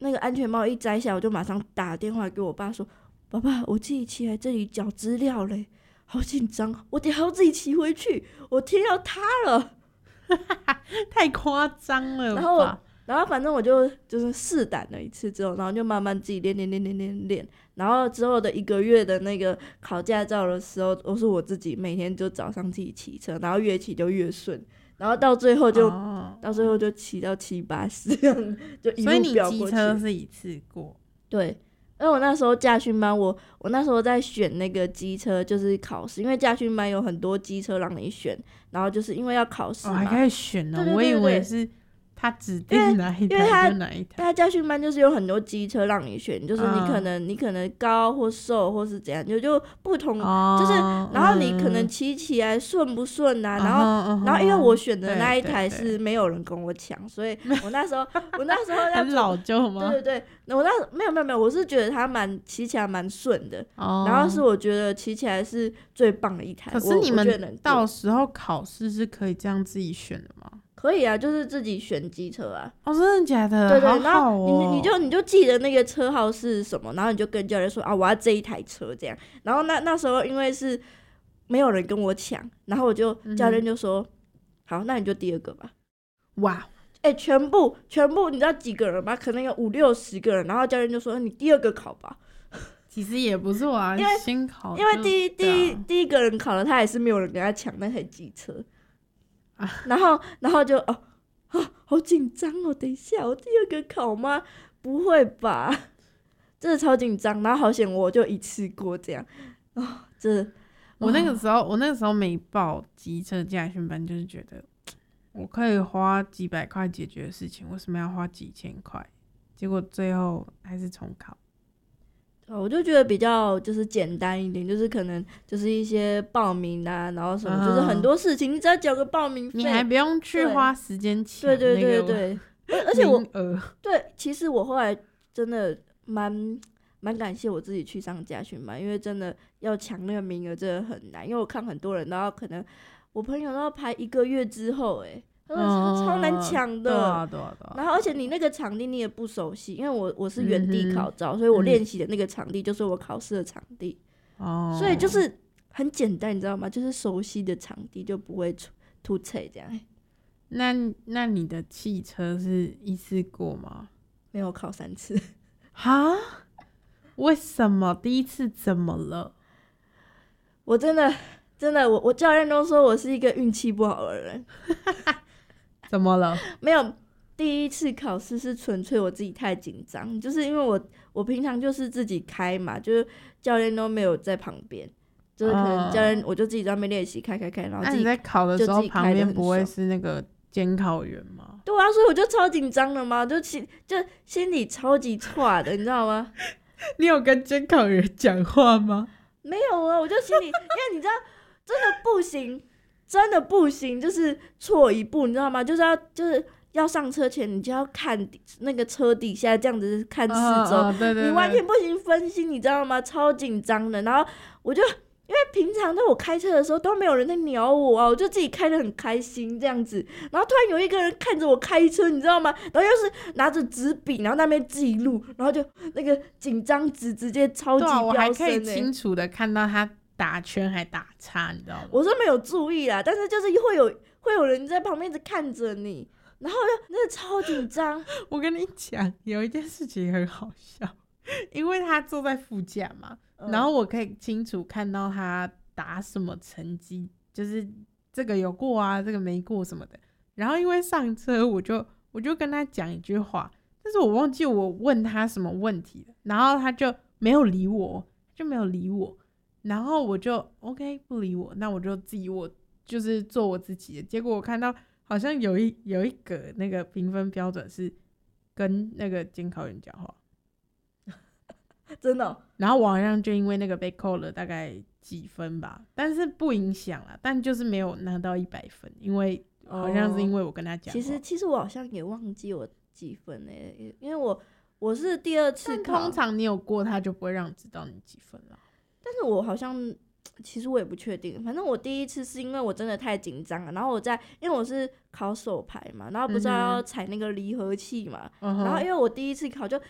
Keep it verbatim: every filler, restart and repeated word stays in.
那个安全帽一摘下，我就马上打电话给我爸说：“爸爸，我自己骑来这里缴资料嘞，好紧张，我得还要自己骑回去，我天要塌了。” 太夸张了吧。 然后，然后反正我就就是试胆了一次之后，然后就慢慢自己练练练练练练。然后之后的一个月的那个考驾照的时候，都是我自己每天就早上自己骑车，然后越骑就越顺。然后到最后就、哦、到最后就骑到七八十这样，就一路飙过去。 所以你机车是一次过？ 对，因为我那时候驾训班，我我那时候在选那个机车，就是考试，因为驾训班有很多机车让你选，然后就是因为要考试嘛， 哦，还可以选呢、 对对对对对， 我以为是他指定哪一台就哪一台。 他驾训班就是有很多机车让你选，就是你可能、嗯、你可能高或瘦或是怎样，就就不同、哦、就是然后你可能骑起来顺不顺啊、嗯、然后、嗯、然后因为我选的那一台是没有人跟我抢，所以我那时候我那时候要很老旧吗？ 对对对，我那没有没有没有，我是觉得它蛮骑起来蛮顺的、哦、然后是我觉得骑起来是最棒的一台。 可是你们到时候考试是可以这样自己选的吗？ 可以啊，就是自己选机车啊。 哦，真的假的？ 对对， 好好哦、 然后你你就你就记得那个车号是什么，然后你就跟教练说啊，我要这一台车这样。然后那那时候因为是没有人跟我抢，然后我就、嗯、教练就说，好，那你就第二个吧。 哇， 哎、欸，全部全部你知道几个人吗？可能有五六十个人，然后教练就说你第二个考吧。 其实也不错啊， 因为先考， 因为第一第一第一个人考了，他也是没有人跟他抢那台机车。啊、然后，然后就哦，啊，好紧张哦！等一下，我第二个考吗？不会吧，真的超紧张。然后好险，我就一次过这样。啊、哦，这我那个时候，我那个时候没报机车驾训班，就是觉得我可以花几百块解决的事情，为什么要花几千块？结果最后还是重考。 我就觉得比较就是简单一点，就是可能就是一些报名啊，然后什么、嗯、就是很多事情你只要缴个报名费， 你还不用去花时间抢、 那個、对对对对，而且我对其实我后来真的蛮蛮感谢我自己去上驾训班，因为真的要抢那个名额真的很难，因为我看很多人然后可能我朋友都要排一个月之后哎、欸。真的超难抢的、嗯对啊对啊对啊， 然后而且你那个场地你也不熟悉，因为我我是原地考照、嗯、所以我练习的那个场地就是我考试的场地、嗯、所以就是很简单你知道吗，就是熟悉的场地就不会突踩这样。 那那你的汽车是一次过吗？ 没有，考三次。 哈？为什么？第一次怎么了？ 我真的真的我我教练都说我是一个运气不好的人。 怎么了？ 没有，第一次考试是纯粹我自己太紧张，就是因为我我平常就是自己开嘛，就是教练都没有在旁边，就是可能教练、哦、我就自己在那边练习开开开，然后自己、啊、 你在考的时候旁边不会是那个监考员吗？ 对啊，所以我就超紧张的嘛，就心就心里超级挫的，你知道吗？ 你有跟监考员讲话吗？ 没有啊，我就心里因为你知道真的不行。真的不行，就是错一步，你知道吗？就是要就是要上车前，你就要看那个车底下这样子看四周， 哦哦对对对， 你完全不行分心，你知道吗？超紧张的。然后我就因为平常在我开车的时候都没有人在鸟我啊，我就自己开得很开心这样子。然后突然有一个人看着我开车，你知道吗？然后又是拿着纸笔，然后那边记录，然后就那个紧张值直接超级飙升、欸。 对啊，我还可以清楚的看到他打圈还打叉，你知道吗？ 我是没有注意啦，但是就是会有会有人在旁边一直看着你，然后就真的超紧张。 我跟你讲，有一件事情很好笑，因为他坐在副驾嘛、嗯，然后我可以清楚看到他打什么成绩，就是这个有过啊，这个没过什么的。然后因为上车，我就我就跟他讲一句话，但是我忘记我问他什么问题了，然后他就没有理我，就没有理我。然后我就 OK 不理我，那我就自己我就是做我自己的。结果我看到好像有一有一个那个评分标准是跟那个监考员讲话， 真的、哦。 然后我好像就因为那个被扣了大概几分吧，但是不影响啦，但就是没有拿到一百分，因为好像是因为我跟他讲、哦。 其实其实我好像也忘记我几分了，因为我我是第二次考， 通常你有过他就不会让你知道你几分了。 但是我好像其实我也不确定，反正我第一次是因为我真的太紧张了，然后我在因为我是考手牌嘛，然后不是要踩那个离合器嘛、嗯、然后因为我第一次考就